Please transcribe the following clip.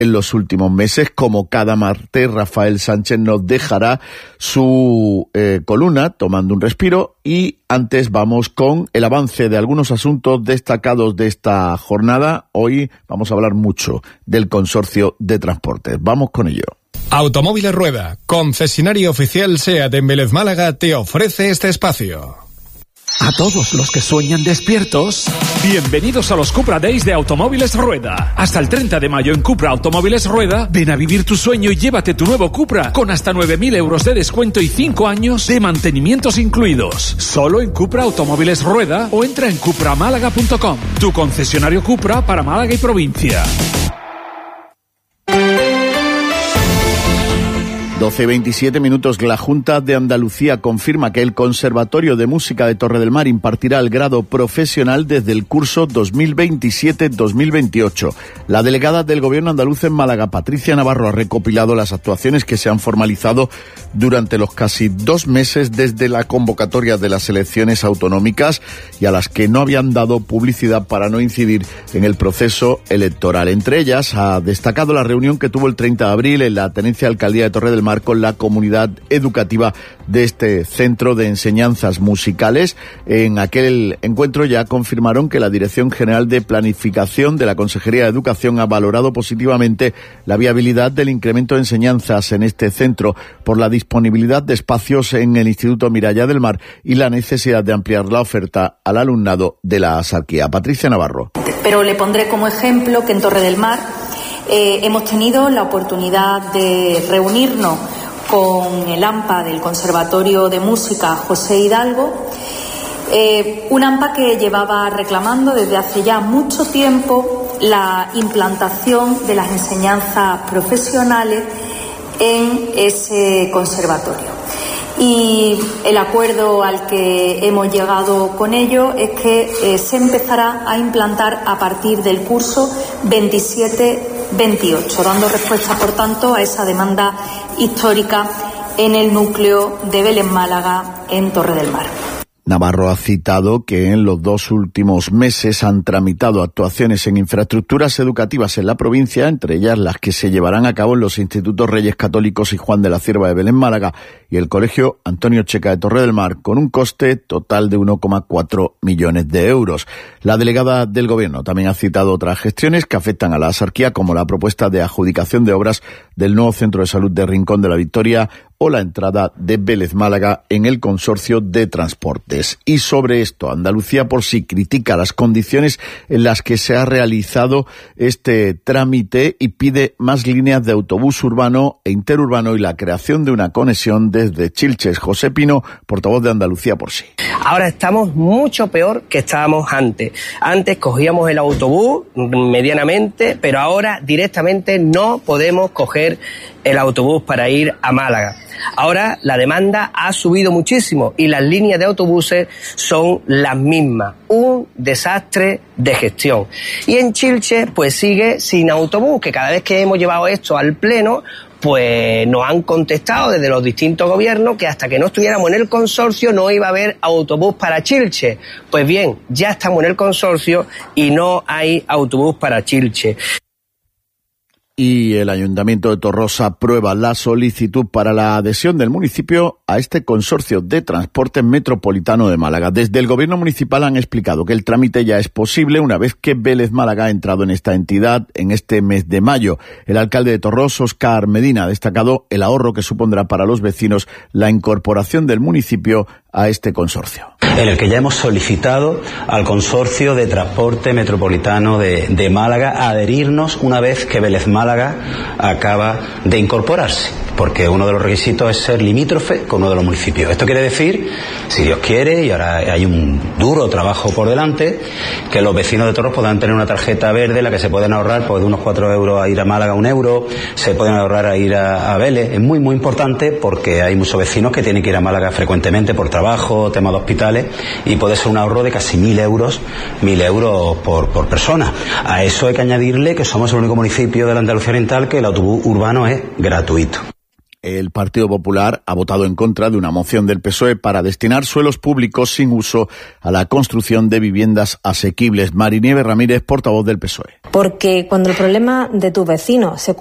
en los últimos meses. Como cada martes, Rafael Sánchez nos dejará su columna tomando un respiro, y antes vamos con el avance de algunos asuntos destacados de esta jornada. Hoy vamos a hablar mucho del consorcio de transportes. Vamos con ello. Automóviles Rueda, concesionario oficial SEAT en Vélez Málaga, te ofrece este espacio. A todos los que sueñan despiertos, bienvenidos a los Cupra Days de Automóviles Rueda. Hasta el 30 de mayo en Cupra Automóviles Rueda, ven a vivir tu sueño y llévate tu nuevo Cupra con hasta 9.000 euros de descuento y 5 años de mantenimientos incluidos. Solo en Cupra Automóviles Rueda o entra en cupramálaga.com, tu concesionario Cupra para Málaga y provincia. 12:27 minutos. La Junta de Andalucía confirma que el Conservatorio de Música de Torre del Mar impartirá el grado profesional desde el curso 2027-2028. La delegada del Gobierno andaluz en Málaga, Patricia Navarro, ha recopilado las actuaciones que se han formalizado durante los casi 2 meses desde la convocatoria de las elecciones autonómicas y a las que no habían dado publicidad para no incidir en el proceso electoral. Entre ellas, ha destacado la reunión que tuvo el 30 de abril en la Tenencia de Alcaldía de Torre del Mar con la comunidad educativa de este centro de enseñanzas musicales. En aquel encuentro ya confirmaron que la Dirección General de Planificación de la Consejería de Educación ha valorado positivamente la viabilidad del incremento de enseñanzas en este centro por la disponibilidad de espacios en el Instituto Miralla del Mar y la necesidad de ampliar la oferta al alumnado de la Axarquía. Patricia Navarro. Pero le pondré como ejemplo que en Torre del Mar hemos tenido la oportunidad de reunirnos con el AMPA del Conservatorio de Música José Hidalgo, un AMPA que llevaba reclamando desde hace ya mucho tiempo la implantación de las enseñanzas profesionales en ese conservatorio. Y el acuerdo al que hemos llegado con ello es que se empezará a implantar a partir del curso 27-28, dando respuesta, por tanto, a esa demanda histórica en el núcleo de Vélez Málaga, en Torre del Mar. Navarro ha citado que en los 2 últimos meses han tramitado actuaciones en infraestructuras educativas en la provincia, entre ellas las que se llevarán a cabo en los Institutos Reyes Católicos y Juan de la Cierva de Vélez Málaga y el Colegio Antonio Checa de Torre del Mar, con un coste total de 1,4 millones de euros. La delegada del Gobierno también ha citado otras gestiones que afectan a la Axarquía, como la propuesta de adjudicación de obras del nuevo Centro de Salud de Rincón de la Victoria o la entrada de Vélez Málaga en el consorcio de transportes. Y sobre esto, Andalucía por sí critica las condiciones en las que se ha realizado este trámite y pide más líneas de autobús urbano e interurbano y la creación de una conexión desde Chilches. José Pino, portavoz de Andalucía por sí. Ahora estamos mucho peor que estábamos antes. Antes cogíamos el autobús medianamente, pero ahora directamente no podemos coger el autobús para ir a Málaga. Ahora la demanda ha subido muchísimo y las líneas de autobuses son las mismas. Un desastre de gestión. Y en Chilches pues sigue sin autobús, que cada vez que hemos llevado esto al Pleno pues nos han contestado desde los distintos gobiernos que hasta que no estuviéramos en el consorcio no iba a haber autobús para Chilches. Pues bien, ya estamos en el consorcio y no hay autobús para Chilches. Y el Ayuntamiento de Torrosa aprueba la solicitud para la adhesión del municipio a este consorcio de transporte metropolitano de Málaga. Desde el Gobierno municipal han explicado que el trámite ya es posible una vez que Vélez Málaga ha entrado en esta entidad en este mes de mayo. El alcalde de Torrosa, Óscar Medina, ha destacado el ahorro que supondrá para los vecinos la incorporación del municipio a este consorcio. En el que ya hemos solicitado al Consorcio de Transporte Metropolitano de Málaga adherirnos una vez que Vélez Málaga acaba de incorporarse, porque uno de los requisitos es ser limítrofe con uno de los municipios. Esto quiere decir, si Dios quiere, y ahora hay un duro trabajo por delante, que los vecinos de Torros puedan tener una tarjeta verde en la que se pueden ahorrar pues, de unos 4 euros a ir a Málaga, 1 euro, se pueden ahorrar a ir a Vélez. Es muy, muy importante porque hay muchos vecinos que tienen que ir a Málaga frecuentemente por trabajo, temas de hospitales, y puede ser un ahorro de casi 1.000 euros por persona. A eso hay que añadirle que somos el único municipio de la Andalucía Oriental que el autobús urbano es gratuito. el Partido Popular ha votado en contra de una moción del PSOE para destinar suelos públicos sin uso a la construcción de viviendas asequibles. Marinieves Ramírez, portavoz del PSOE. Porque cuando el problema de tus vecinos se